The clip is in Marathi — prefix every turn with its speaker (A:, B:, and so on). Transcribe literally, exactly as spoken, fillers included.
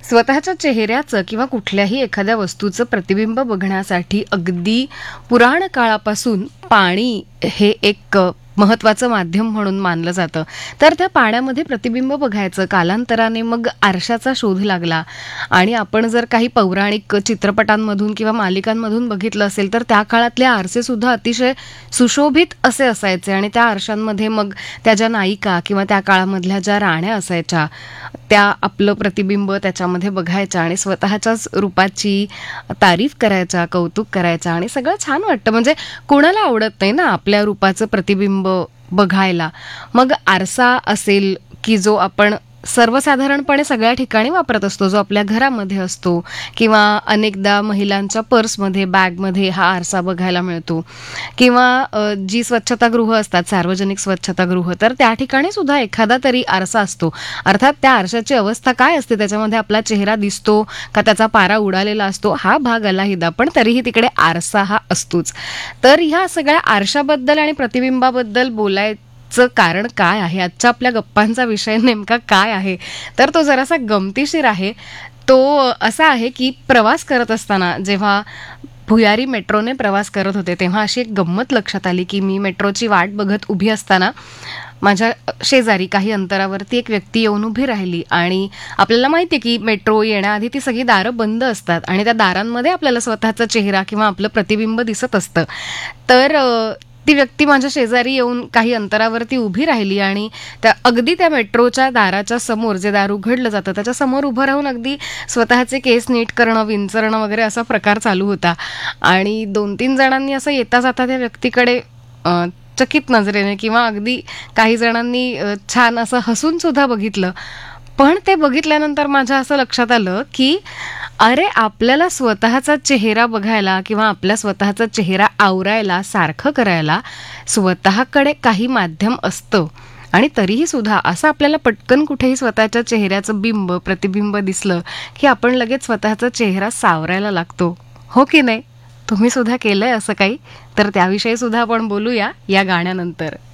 A: स्वतःच्या चेहऱ्याचं किंवा कुठल्याही एखाद्या वस्तूचं प्रतिबिंब बघण्यासाठी अगदी पुराण काळापासून पाणी हे एक महत्त्वाचं माध्यम म्हणून मानलं जातं. तर त्या पाण्यामध्ये प्रतिबिंब बघायचं. कालांतराने मग आरशाचा शोध लागला आणि आपण जर काही पौराणिक चित्रपटांमधून किंवा मालिकांमधून बघितलं असेल तर त्या काळातले आरसे सुद्धा अतिशय सुशोभित असे असायचे आणि त्या आरशांमध्ये मग त्या ज्या नायिका किंवा त्या काळामधल्या ज्या राण्या असायच्या त्या आपलं प्रतिबिंब त्याच्यामध्ये बघायच्या आणि स्वतःच्याच रूपाची तारीफ करायच्या, कौतुक करायच्या आणि सगळं छान वाटतं. म्हणजे कोणाला आवडत नाही ना आपल्या रूपाचं प्रतिबिंब बघायला. मग आरसा असेल की जो आपण सर्वसाधारणपणे सगळ्या ठिकाणी वापरत असतो, जो आपल्या घरामध्ये असतो किंवा अनेकदा महिलांच्या पर्समध्ये, बॅगमध्ये हा आरसा बघायला मिळतो किंवा जी स्वच्छतागृह असतात, सार्वजनिक स्वच्छतागृह, तर त्या ठिकाणी सुद्धा एखादा तरी आरसा असतो. अर्थात त्या आरशाची अवस्था काय असते, त्याच्यामध्ये आपला चेहरा दिसतो का त्याचा पारा उडालेला असतो हा भाग अलाहिदा, पण तरीही तिकडे आरसा हा असतोच. तर ह्या सगळ्या आरशाबद्दल आणि प्रतिबिंबाबद्दल बोलायचं कारण काय आहे, आजच्या आपल्या गप्पांचा विषय नेमका काय आहे, तर तो जरासा गमतीशीर आहे. तो असा आहे की प्रवास करत असताना जेव्हा भुयारी मेट्रोने प्रवास करत होते तेव्हा अशी एक गंमत लक्षात आली की मी मेट्रोची वाट बघत उभी असताना माझ्या शेजारी काही अंतरावरती एक व्यक्ती येऊन उभी राहिली आणि आपल्याला माहिती आहे की मेट्रो येण्याआधी ती सगळी दारं बंद असतात आणि त्या दारांमध्ये आपल्याला स्वतःचा चेहरा किंवा आपलं प्रतिबिंब दिसत असतं. तर ती व्यक्ती माझ्या शेजारी येऊन काही अंतरावरती उभी राहिली आणि त्या अगदी त्या मेट्रोच्या दाराच्या समोर जे दार उघडलं जातं त्याच्या समोर उभं राहून अगदी स्वतःचे केस नीट करणं, विंचरणं वगैरे असा प्रकार चालू होता. आणि दोन तीन जणांनी असं येता जाता त्या व्यक्तीकडे चकित नजरेने किंवा अगदी काही जणांनी छान असं हसून सुद्धा बघितलं. पण ते बघितल्यानंतर माझ्या असं लक्षात आलं की अरे आपल्याला स्वतःचा चेहरा बघायला किंवा आपल्या स्वतःचा चेहरा आवरायला, सारखं करायला स्वतःकडे काही माध्यम असतं आणि तरीही सुद्धा असं आपल्याला पटकन कुठेही स्वतःच्या चेहऱ्याचं बिंब, प्रतिबिंब दिसलं की आपण लगेच स्वतःचा चेहरा सावरायला लागतो, हो की नाही? तुम्ही सुद्धा केलंय असं काही? तर त्याविषयी सुद्धा आपण बोलूया या गाण्यानंतर.